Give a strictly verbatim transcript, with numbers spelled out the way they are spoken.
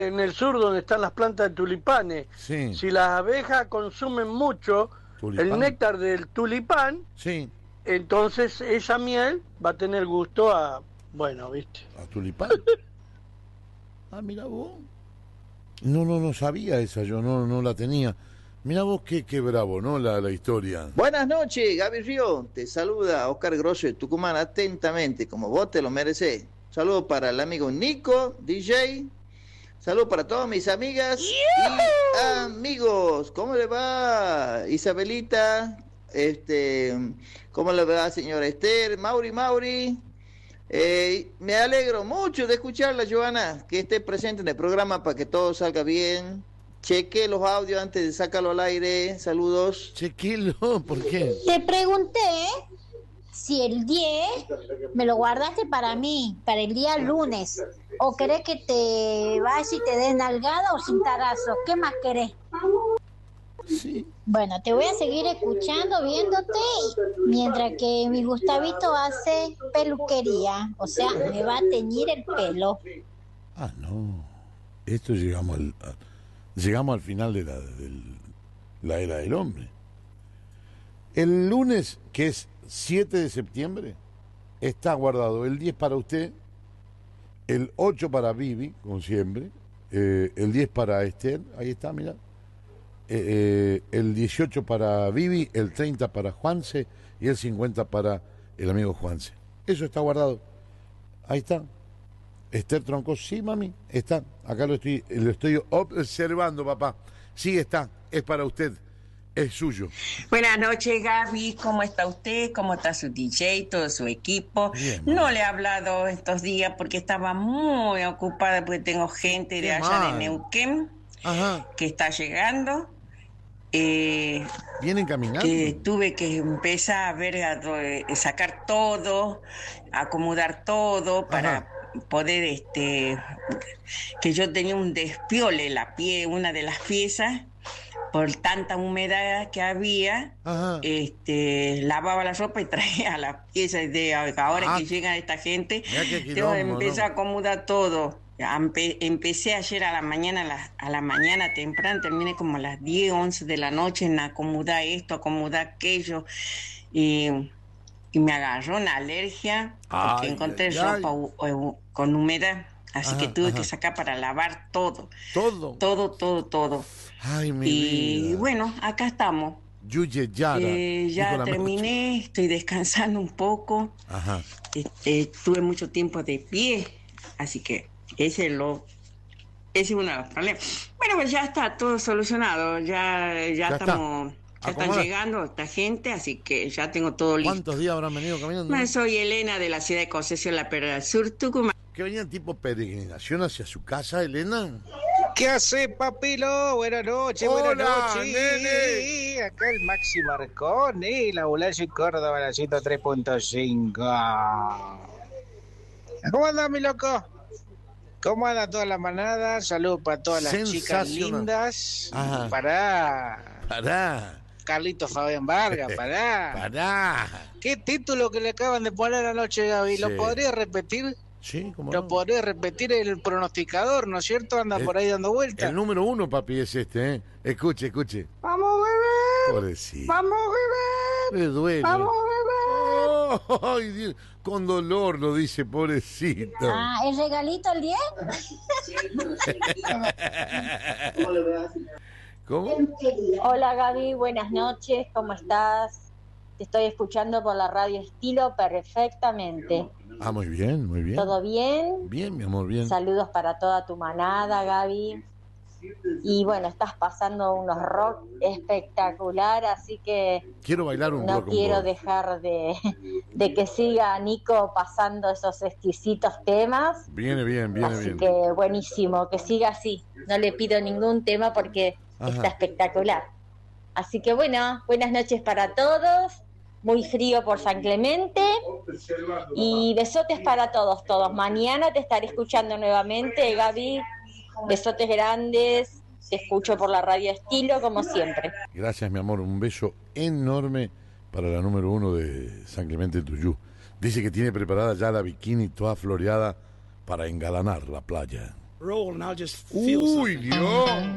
en el sur donde están las plantas de tulipanes. Sí. Si las abejas consumen mucho ¿Tulipán? el néctar del tulipán, Sí. entonces esa miel va a tener gusto a, bueno, viste. ¿A tulipán? Ah, mira vos. No, no, no sabía esa, yo no, no la tenía. Mira vos qué, qué bravo, ¿no? La, la historia. Buenas noches, Gaby Río. Te saluda Oscar Grosso de Tucumán atentamente, como vos te lo mereces. Saludos para el amigo Nico, D J. Saludos para todas mis amigas y amigos. ¿Cómo le va, Isabelita? Este, ¿cómo le va, señora Esther? Mauri, Mauri. Eh, me alegro mucho de escucharla, Joana, que esté presente en el programa para que todo salga bien. Cheque los audios antes de sacarlo al aire. Saludos. Chequelo, ¿por qué? Te pregunté si el diez me lo guardaste para mí, para el día lunes. ¿O querés que te vayas y te des nalgada o sin tarazo? ¿Qué más querés? Sí. Bueno, te voy a seguir escuchando, viéndote, mientras que mi Gustavito hace peluquería. O sea, me va a teñir el pelo. Ah, no. Esto llegamos al, a- llegamos al final de la, del- la era del hombre. El lunes, que es siete de septiembre, está guardado el diez para usted, el ocho para Vivi, como siempre, eh, el diez para Esther, ahí está, mira, eh, eh, el dieciocho para Vivi, el treinta para Juanse y el cincuenta para el amigo Juanse. Eso está guardado. Ahí está. Esther Troncoso, sí, mami, está. Acá lo estoy, lo estoy observando, papá. Sí, está. Es para usted. Es suyo. Buenas noches, Gaby. ¿Cómo está usted? ¿Cómo está su D J, todo su equipo? Bien, no mamá. le he hablado estos días porque estaba muy ocupada porque tengo gente de Qué allá mal. de Neuquén Ajá. que está llegando. Eh, Vienen caminando. que tuve que empezar a ver, a do- eh, sacar todo, acomodar todo para Ajá. poder, este, que yo tenía un despiole la pie, una de las piezas, por tanta humedad que había, Ajá. este, lavaba la ropa y traía las piezas de ahora Ah, que llegan esta gente, mirá qué tengo quilombo, que empezar ¿no? a acomodar todo. Empe- empecé ayer a la mañana, a la, a la mañana temprano, terminé como a las diez, once de la noche en acomodar esto, acomodar aquello, y, y me agarró una alergia porque Ay, encontré ay, ay. ropa hu- hu- con humedad, así Ajá, que tuve ajá. que sacar para lavar todo, Todo. todo, todo, todo. Ay, mi Y vida. bueno, acá estamos. Yuye Yara. Eh, dijo ya la terminé, estoy descansando un poco. Meche. Ajá. Este, tuve mucho tiempo de pie, así que ese es lo, ese es uno de los problemas. Bueno, pues ya está todo solucionado, ya, ya, Ya está. estamos, ya están Acomoda. llegando esta gente, así que ya tengo todo listo. ¿Cuántos días habrán venido caminando? Bueno, soy Elena de la ciudad de Concepción La Perla del Sur, Tucumán. ¿Que venían tipo peregrinación hacia su casa, Elena? ¿Qué hace, papilo? Buenas noches, Hola, buenas noches. nene. Acá el Maxi Marconi, la ambulancia en Córdoba, la ciento tres punto cinco. ¿Cómo anda, mi loco? ¿Cómo anda toda la manada? Saludos para todas las chicas Sensacional. lindas. Ajá. Para Pará. Carlito Fabián Vargas, para. Pará. ¿Qué título que le acaban de poner anoche, Gaby? ¿Lo Sí. podría repetir? Sí, ¿cómo Lo no? podría repetir el pronosticador, ¿no es cierto? Anda El- por ahí dando vueltas. El número uno, papi, es este, ¿eh? Escuche, escuche. ¡Vamos, bebé! Pobrecito. ¡Vamos, bebé! Le duele. ¡Vamos, bebé! Oh, ay, Dios. Con dolor lo dice, pobrecito. Ah, ¿el regalito el diez? ¿Cómo? Hola Gaby, buenas noches, ¿cómo estás? Te estoy escuchando por la radio Estilo perfectamente. Ah, muy bien, muy bien. ¿Todo bien? Bien, mi amor, bien. Saludos para toda tu manada, Gaby. Y bueno, estás pasando unos rock espectacular, así que Quiero bailar un no rock and quiero roll. dejar de, de que siga Nico pasando esos exquisitos temas. Viene bien, viene Así bien. que buenísimo, que siga así. No le pido ningún tema porque Ajá. está espectacular. Así que bueno, buenas noches para todos. Muy frío por San Clemente. Y besotes para todos, todos. Mañana te estaré escuchando nuevamente, Gaby. Besotes grandes. Te escucho por la radio Estilo, como siempre. Gracias, mi amor. Un beso enorme para la número uno de San Clemente Tuyú. Dice que tiene preparada ya la bikini toda floreada para engalanar la playa. Uy, Dios.